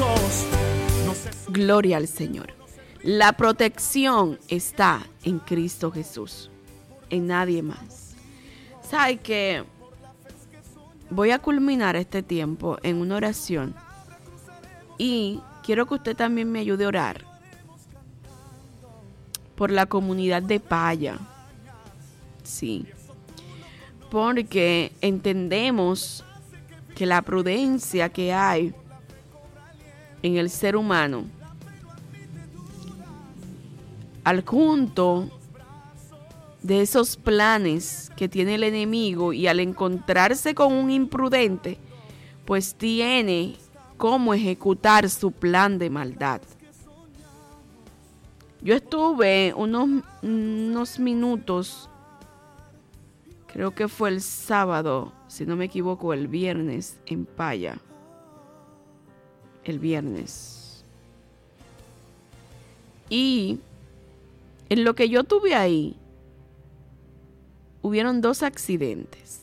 Gloria al Señor. La protección está en Cristo Jesús, en nadie más. ¿Sabe que voy a culminar este tiempo en una oración? Y quiero que usted también me ayude a orar por la comunidad de Paya. Sí, porque entendemos que la prudencia que hay en el ser humano, al junto de esos planes que tiene el enemigo, y al encontrarse con un imprudente, pues tiene cómo ejecutar su plan de maldad. Yo estuve unos minutos, creo que fue el sábado, si no me equivoco, el viernes en Paya. El viernes. Y en lo que yo tuve ahí, hubieron 2 accidentes.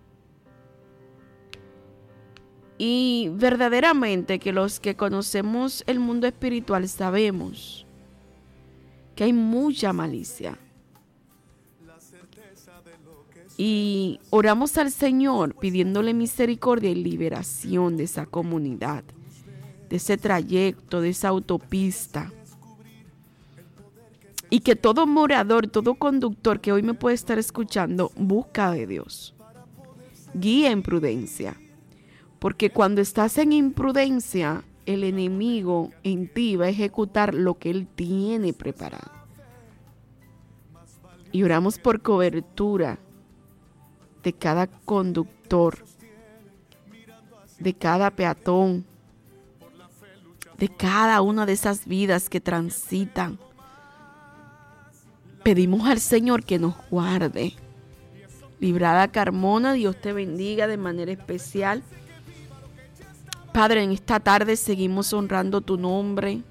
Y verdaderamente que los que conocemos el mundo espiritual sabemos que hay mucha malicia. Y oramos al Señor pidiéndole misericordia y liberación de esa comunidad, de ese trayecto, de esa autopista. Y que todo morador, todo conductor que hoy me puede estar escuchando, busca de Dios. Guía en prudencia. Porque cuando estás en imprudencia, el enemigo en ti va a ejecutar lo que él tiene preparado. Y oramos por cobertura de cada conductor, de cada peatón, de cada una de esas vidas que transitan. Pedimos al Señor que nos guarde. Librada Carmona, Dios te bendiga de manera especial. Padre, en esta tarde seguimos honrando tu nombre,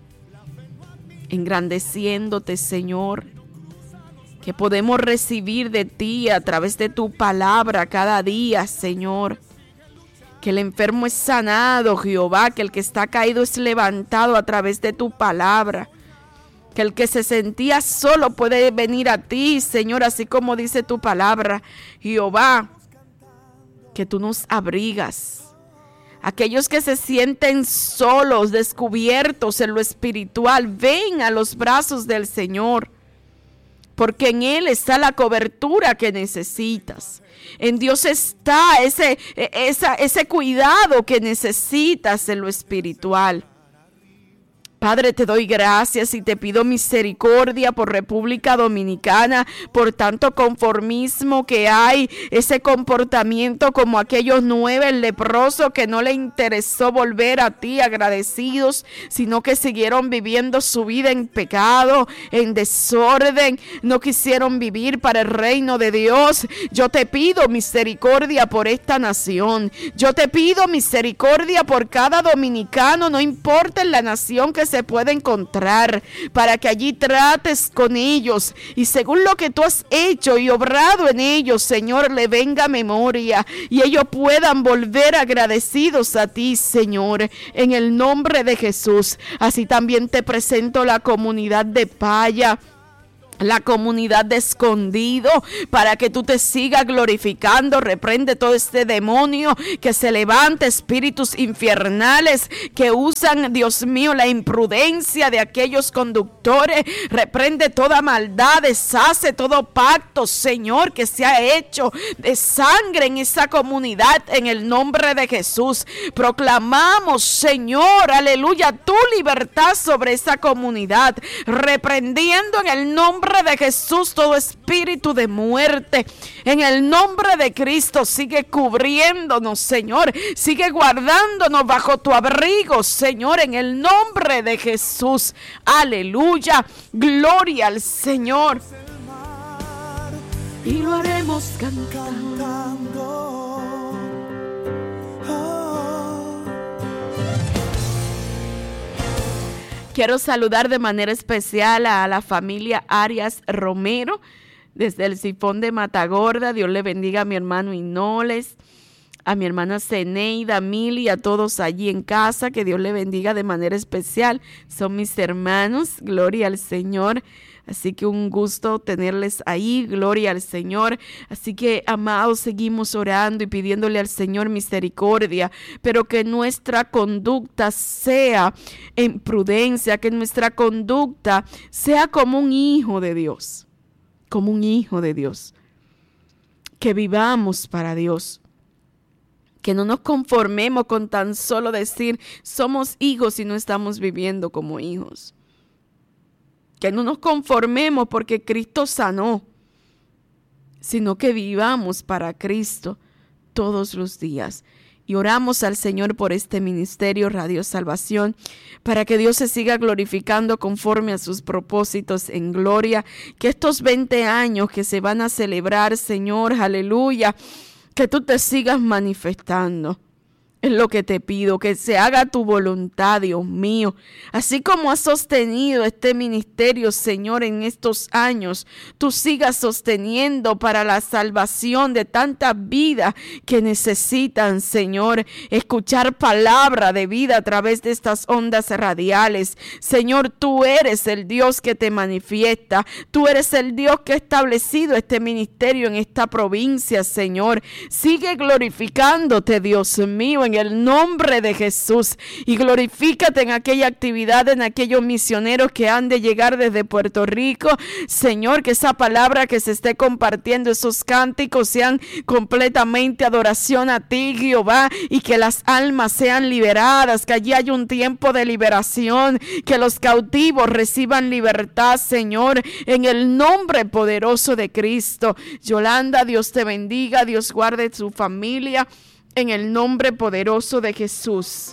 engrandeciéndote, Señor, que podemos recibir de ti a través de tu palabra cada día, Señor. Que el enfermo es sanado, Jehová, que el que está caído es levantado a través de tu palabra. Que el que se sentía solo puede venir a ti, Señor, así como dice tu palabra, Jehová, que tú nos abrigas. Aquellos que se sienten solos, descubiertos en lo espiritual, ven a los brazos del Señor, porque en Él está la cobertura que necesitas. En Dios está ese cuidado que necesitas en lo espiritual. Padre, te doy gracias y te pido misericordia por República Dominicana, por tanto conformismo que hay, ese comportamiento como aquellos 9 leprosos que no le interesó volver a ti agradecidos, sino que siguieron viviendo su vida en pecado, en desorden, no quisieron vivir para el reino de Dios. Yo te pido misericordia por esta nación, yo te pido misericordia por cada dominicano, no importa en la nación que se puede encontrar, para que allí trates con ellos y según lo que tú has hecho y obrado en ellos, Señor, le venga memoria y ellos puedan volver agradecidos a ti, Señor, en el nombre de Jesús. Así también te presento la comunidad de Paya, la comunidad de Escondido, para que tú te sigas glorificando. Reprende todo este demonio que se levanta, espíritus infernales que usan, Dios mío, la imprudencia de aquellos conductores. Reprende toda maldad, deshace todo pacto, Señor, que se ha hecho de sangre en esa comunidad, en el nombre de Jesús. Proclamamos, Señor, aleluya, tu libertad sobre esa comunidad, reprendiendo en el nombre de Jesús todo espíritu de muerte. En el nombre de Cristo, sigue cubriéndonos, Señor, sigue guardándonos bajo tu abrigo, Señor, en el nombre de Jesús. Aleluya, gloria al Señor. Y lo haremos cantando. Quiero saludar de manera especial a la familia Arias Romero desde el Sifón de Matagorda. Dios le bendiga a mi hermano Inoles, a mi hermana Zeneida, Mili, a todos allí en casa, que Dios le bendiga de manera especial. Son mis hermanos, gloria al Señor. Así que un gusto tenerles ahí, gloria al Señor. Así que, amados, seguimos orando y pidiéndole al Señor misericordia, pero que nuestra conducta sea en prudencia, que nuestra conducta sea como un hijo de Dios, como un hijo de Dios. Que vivamos para Dios. Que no nos conformemos con tan solo decir somos hijos y no estamos viviendo como hijos. Que no nos conformemos porque Cristo sanó, sino que vivamos para Cristo todos los días. Y oramos al Señor por este ministerio Radio Salvación, para que Dios se siga glorificando conforme a sus propósitos en gloria. Que estos 20 años que se van a celebrar, Señor, aleluya, que tú te sigas manifestando. Es lo que te pido, que se haga tu voluntad, Dios mío. Así como has sostenido este ministerio, Señor, en estos años, tú sigas sosteniendo para la salvación de tantas vidas que necesitan, Señor, escuchar palabra de vida a través de estas ondas radiales. Señor, tú eres el Dios que te manifiesta. Tú eres el Dios que ha establecido este ministerio en esta provincia, Señor. Sigue glorificándote, Dios mío, en el nombre de Jesús, y glorifícate en aquella actividad, en aquellos misioneros que han de llegar desde Puerto Rico, Señor, que esa palabra que se esté compartiendo, esos cánticos sean completamente adoración a ti, Jehová, y que las almas sean liberadas, que allí haya un tiempo de liberación, que los cautivos reciban libertad, Señor, en el nombre poderoso de Cristo. Yolanda, Dios te bendiga, Dios guarde su familia, en el nombre poderoso de Jesús.